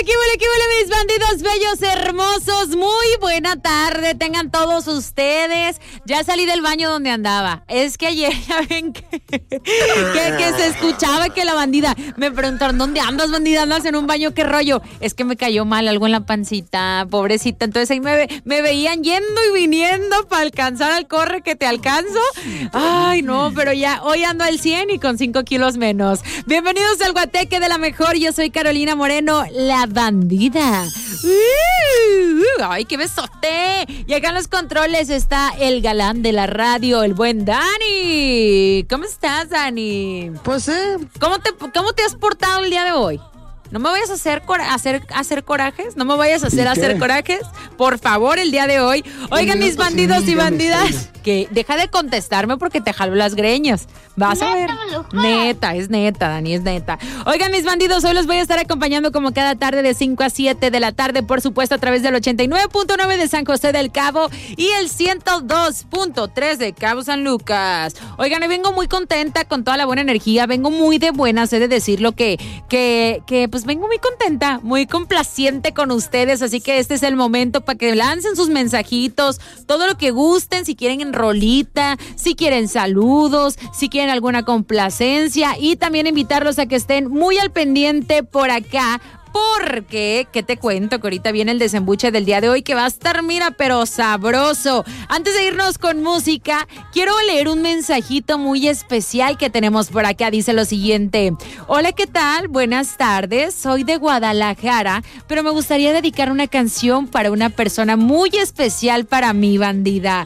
qué huele, mis bandidos bellos, hermosos. Muy buena tarde, tengan todos ustedes. Ya salí del baño donde andaba. Es que ayer ya ven que se escuchaba que la bandida. Me preguntaron, ¿dónde andas, bandida? ¿Andas en un baño? ¿Qué rollo? Es que me cayó mal algo en la pancita, pobrecita. Entonces ahí me veían yendo y viniendo para alcanzar al corre que te alcanzo. Ay, no, pero ya hoy ando al 100 y con 5 kilos menos. Bienvenidos al Guateque de la Mejor. Yo soy Carolina Moreno, la bandida. ¡Ay, qué besote! Y acá en los controles está el galán de la radio, el buen Dani. ¿Cómo estás, Dani? Pues ¿Cómo te has portado el día de hoy? ¿No me vayas a hacer corajes? ¿No me vayas a hacer corajes? Por favor, el día de hoy. Oigan, mis bandidos y bandidas, que deja de contestarme porque te jalo las greñas. Vas a ver. Neta, es neta, Dani, es neta. Oigan, mis bandidos, hoy los voy a estar acompañando como cada tarde de 5 a 7 de la tarde, por supuesto, a través del 89.9 de San José del Cabo y el 102.3 de Cabo San Lucas. Oigan, hoy vengo muy contenta con toda la buena energía, vengo muy de buenas, he de decirlo que pues vengo muy contenta, muy complaciente con ustedes, así que este es el momento para que lancen sus mensajitos, todo lo que gusten, si quieren en rolita, si quieren saludos, si quieren alguna complacencia y también invitarlos a que estén muy al pendiente por acá. Porque, ¿qué te cuento? Que ahorita viene el desembuche del día de hoy que va a estar, mira, pero sabroso. Antes de irnos con música, quiero leer un mensajito muy especial que tenemos por acá. Dice lo siguiente: hola, ¿qué tal? Buenas tardes, soy de Guadalajara, pero me gustaría dedicar una canción para una persona muy especial para mí, bandida.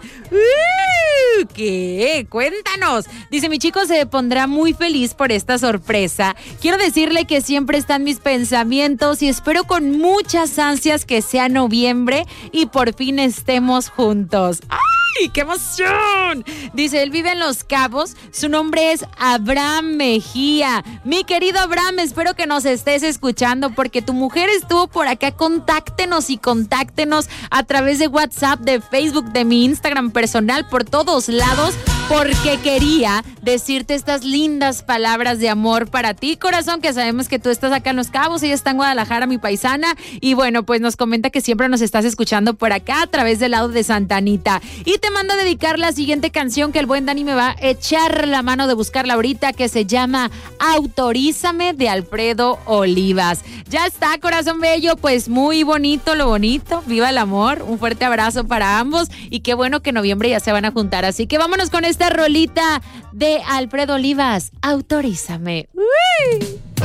¿Qué? Cuéntanos. Dice, mi chico se pondrá muy feliz por esta sorpresa. Quiero decirle que siempre están mis pensamientos y espero con muchas ansias que sea noviembre y por fin estemos juntos. ¡Ay, qué emoción! Dice, él vive en Los Cabos, su nombre es Abraham Mejía. Mi querido Abraham, espero que nos estés escuchando porque tu mujer estuvo por acá. Contáctenos a través de WhatsApp, de Facebook, de mi Instagram personal, por todos lados, porque quería decirte estas lindas palabras de amor para ti, corazón, que sabemos que tú estás acá en Los Cabos, ella está en Guadalajara, mi paisana, y bueno, pues nos comenta que siempre nos estás escuchando por acá a través del lado de Santa Anita, y te manda a dedicar la siguiente canción que el buen Dani me va a echar la mano de buscarla ahorita, que se llama Autorízame, de Alfredo Olivas. Ya está, corazón bello, pues muy bonito, lo bonito, viva el amor, un fuerte abrazo para ambos, y qué bueno que en noviembre ya se van a juntar, así que vámonos con esta rolita de Alfredo Olivas, Autorízame. ¡Uy!